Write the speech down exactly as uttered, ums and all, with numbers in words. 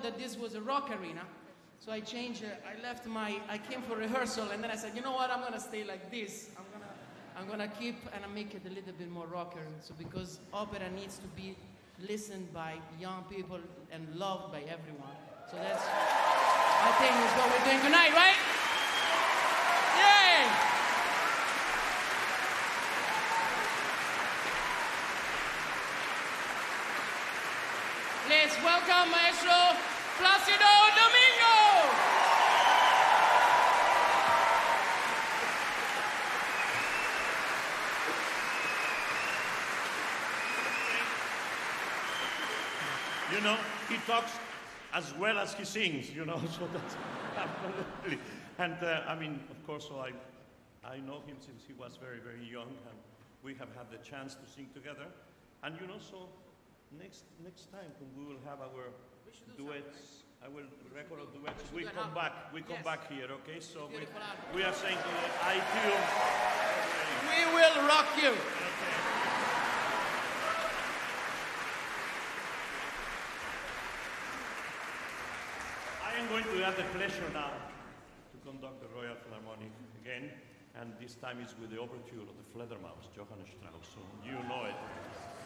that this was a rock arena. So I changed, uh, I left my, I came for rehearsal and then I said, you know what, I'm gonna stay like this. I'm gonna, I'm gonna keep and I make it a little bit more rocker. So because opera needs to be listened by young people and loved by everyone. So that's, I think, is what we're doing tonight, right? Yay! Let's welcome Maestro Placido Domingo! You know, he talks as well as he sings, you know, so that's absolutely. And uh, I mean, of course, so I, I know him since he was very, very young, and we have had the chance to sing together. And you know, so next next time when we will have our duets, I will record of duets. We come back, we come Yes. back here, okay? So we, we are saying to the I Q. We will rock you. Okay. I am going to have the pleasure now to conduct the Royal Philharmonic again, and this time is with the overture of the Fledermaus, Johann Strauss. So you know it.